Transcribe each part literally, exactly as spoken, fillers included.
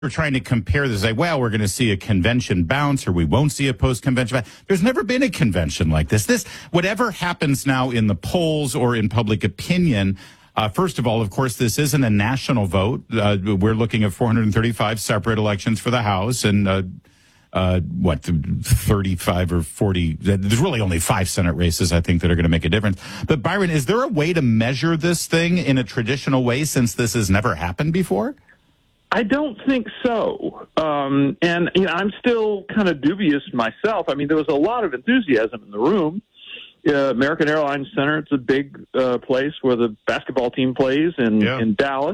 we're trying to compare this, like, well, we're going to see a convention bounce or we won't see a post-convention bounce. There's never been a convention like this. This, whatever happens now in the polls or in public opinion, uh, first of all, of course, this isn't a national vote. Uh, we're looking at four hundred thirty-five separate elections for the House and, uh, uh, what, thirty-five or forty. There's really only five Senate races, I think, that are going to make a difference. But Byron, is there a way to measure this thing in a traditional way since this has never happened before? I don't think so. Um, and you know, I'm still kind of dubious myself. I mean, there was a lot of enthusiasm in the room. Uh, American Airlines Center, it's a big uh, place where the basketball team plays in, yeah. in Dallas.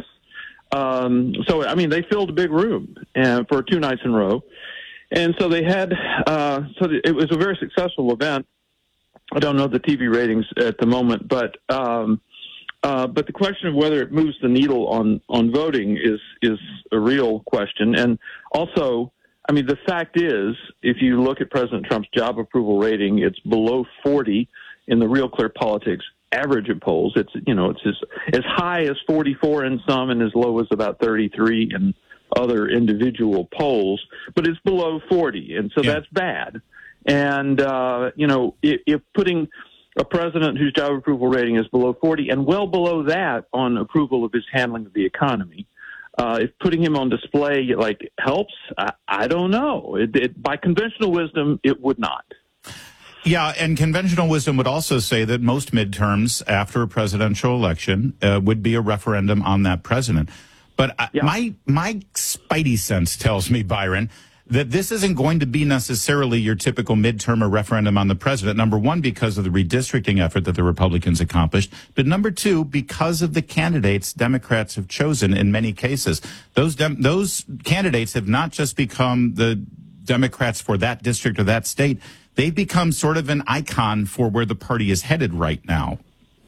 Um, so, I mean, they filled a big room and, for two nights in a row. And so they had, uh, so it was a very successful event. I don't know the T V ratings at the moment, but um, uh, but the question of whether it moves the needle on, on voting is is a real question. And also, I mean, the fact is, if you look at President Trump's job approval rating, it's below forty in the Real Clear Politics average of polls. It's, you know, it's as, as high as forty-four in some and as low as about thirty-three in other individual polls, but it's below forty, and so yeah. that's bad. And, uh, you know, if, if putting a president whose job approval rating is below forty and well below that on approval of his handling of the economy, uh, if putting him on display, like, helps, I, I don't know. It, it, by conventional wisdom, it would not. Yeah, and conventional wisdom would also say that most midterms after a presidential election uh, would be a referendum on that president. But yeah. my my spidey sense tells me, Byron, that this isn't going to be necessarily your typical midterm or referendum on the president. Number one, because of the redistricting effort that the Republicans accomplished. But number two, because of the candidates Democrats have chosen in many cases. Those dem- those candidates have not just become the Democrats for that district or that state. They've become sort of an icon for where the party is headed right now.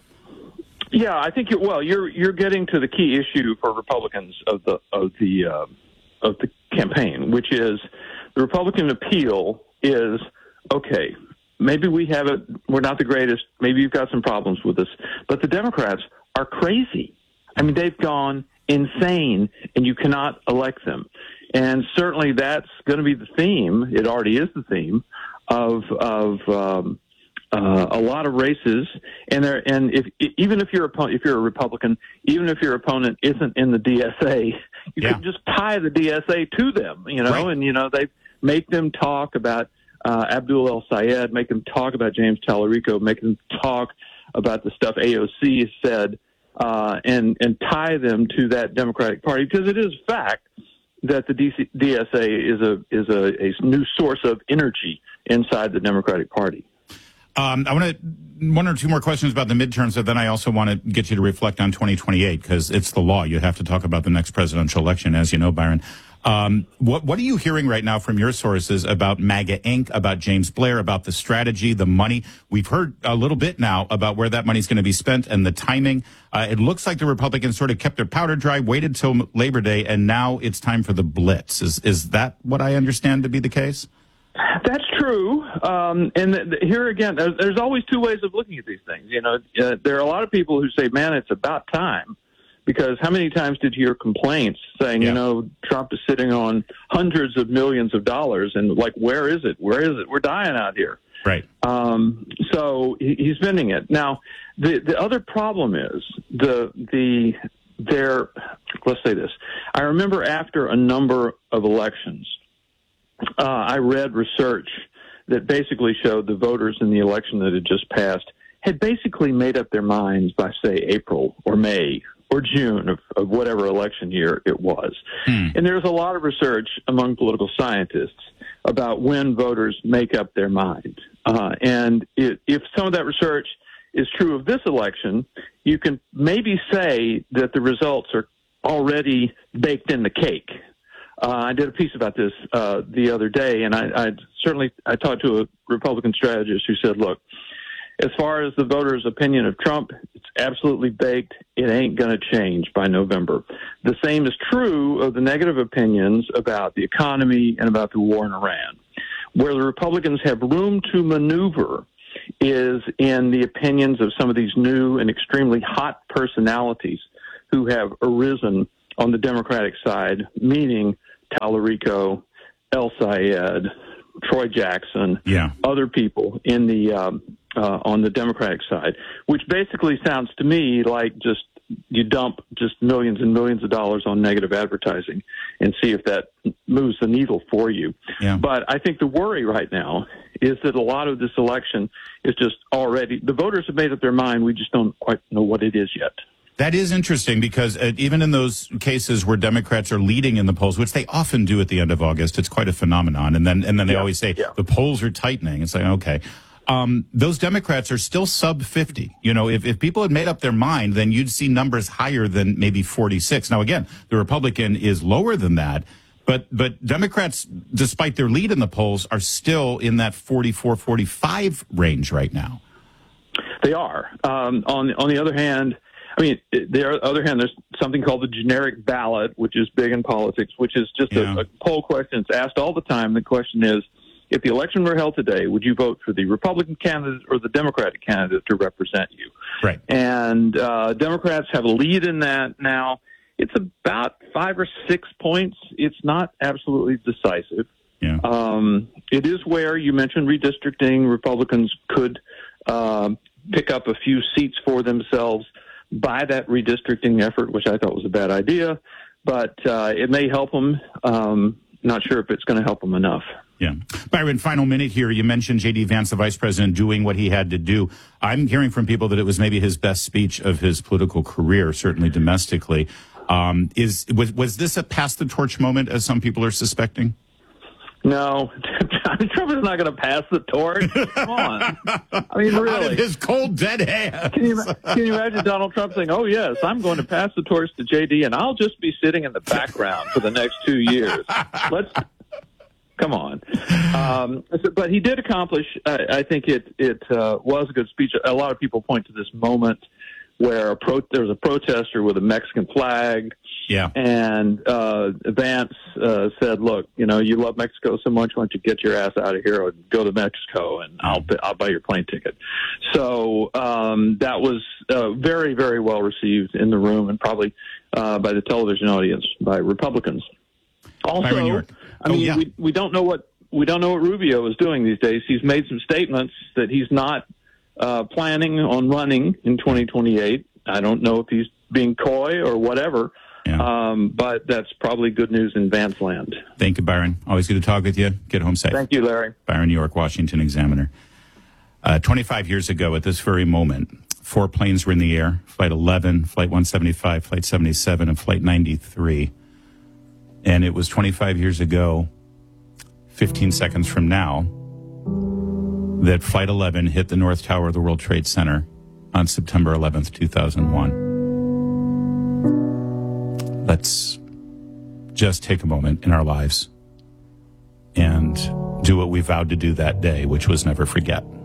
Yeah, I think you're, well, you're you're getting to the key issue for Republicans of the of the uh, of the campaign, which is the Republican appeal is, okay, maybe we have it, we're not the greatest, maybe you've got some problems with us, but the Democrats are crazy. I mean, they've gone insane, and you cannot elect them. And certainly that's going to be the theme. It already is the theme of of. Um, Uh, a lot of races, and there, and if even if you're if you're a Republican, even if your opponent isn't in the D S A, you yeah. can just tie the D S A to them, you know, right. and you know they make them talk about uh, Abdul El Sayed, make them talk about James Tallarico, make them talk about the stuff A O C has said, uh, and and tie them to that Democratic Party, because it is a fact that the D S A is a is a, a new source of energy inside the Democratic Party. Um, I want to one or two more questions about the midterms, but then I also want to get you to reflect on twenty twenty-eight, because it's the law. You have to talk about the next presidential election, as you know, Byron. Um, what what are you hearing right now from your sources about MAGA Incorporated, about James Blair, about the strategy, the money? We've heard a little bit now about where that money is going to be spent and the timing. Uh, it looks like the Republicans sort of kept their powder dry, waited till Labor Day, and now it's time for the blitz. Is is that what I understand to be the case? That's true. Um, and th- th- here again, there's, there's always two ways of looking at these things. You know, uh, there are a lot of people who say, man, it's about time. Because how many times did you hear complaints saying, yeah. you know, Trump is sitting on hundreds of millions of dollars, and like, where is it? Where is it? We're dying out here. Right. Um, so he, he's spending it. Now, the, the other problem is the, the, there, let's say this. I remember after a number of elections, Uh, I read research that basically showed the voters in the election that had just passed had basically made up their minds by, say, April or May or June of, of whatever election year it was. Hmm. And there's a lot of research among political scientists about when voters make up their mind. Uh, and it, if some of that research is true of this election, you can maybe say that the results are already baked in the cake. Uh, I did a piece about this uh, the other day, and I, I certainly I talked to a Republican strategist who said, look, as far as the voters' opinion of Trump, it's absolutely baked. It ain't going to change by November. The same is true of the negative opinions about the economy and about the war in Iran. Where the Republicans have room to maneuver is in the opinions of some of these new and extremely hot personalities who have arisen on the Democratic side, meaning Tallarico, El Sayed, Troy Jackson, yeah. other people in the um, uh, on the Democratic side, which basically sounds to me like just you dump just millions and millions of dollars on negative advertising and see if that moves the needle for you. Yeah. But I think the worry right now is that a lot of this election is just already, the voters have made up their mind. We just don't quite know what it is yet. That is interesting because uh, even in those cases where Democrats are leading in the polls, which they often do at the end of August, it's quite a phenomenon. And then and then they yeah. always say yeah. the polls are tightening. It's like, okay. Um, those Democrats are still sub fifty. You know, if, if people had made up their mind, then you'd see numbers higher than maybe forty-six. Now, again, the Republican is lower than that. But but Democrats, despite their lead in the polls, are still in that forty-four, forty-five range right now. They are. Um, on, on the other hand, I mean, the other hand, there's something called the generic ballot, which is big in politics, which is just yeah. a, a poll question. It's asked all the time. The question is, if the election were held today, would you vote for the Republican candidate or the Democratic candidate to represent you? Right. And uh, Democrats have a lead in that now. It's about five or six points. It's not absolutely decisive. Yeah. Um, it is where you mentioned redistricting. Republicans could uh, pick up a few seats for themselves by that redistricting effort, which I thought was a bad idea. But uh, it may help them. Um, not sure if it's going to help them enough. Yeah. Byron, final minute here. You mentioned J D. Vance, the vice president, doing what he had to do. I'm hearing from people that it was maybe his best speech of his political career, certainly domestically. Um, is was, was this a pass the torch moment, as some people are suspecting? No, Trump is not going to pass the torch. Come on. I mean, really. Out of his cold, dead hands. Can you, can you imagine Donald Trump saying, oh, yes, I'm going to pass the torch to J D, and I'll just be sitting in the background for the next two years. Let's come on. Um, but he did accomplish, uh, I think it, it uh, was a good speech. A lot of people point to this moment where a pro- there was a protester with a Mexican flag. Yeah. And uh, Vance uh, said, look, you know, you love Mexico so much, why don't you get your ass out of here and go to Mexico, and I'll, I'll buy your plane ticket. So um, that was uh, very, very well received in the room, and probably uh, by the television audience, by Republicans. Also, oh, I mean, yeah. we, we don't know what we don't know what Rubio is doing these days. He's made some statements that he's not uh, planning on running in twenty twenty-eight. I don't know if he's being coy or whatever. Yeah. Um, but that's probably good news in Vance land. Thank you, Byron. Always good to talk with you. Get home safe. Thank you, Larry. Byron York, Washington Examiner. Uh, twenty-five years ago at this very moment, four planes were in the air, Flight eleven, Flight one seventy-five, Flight seventy-seven, and Flight ninety-three. And it was twenty-five years ago, fifteen seconds from now, that Flight eleven hit the North Tower of the World Trade Center on September eleventh, two thousand one. Let's just take a moment in our lives and do what we vowed to do that day, which was never forget.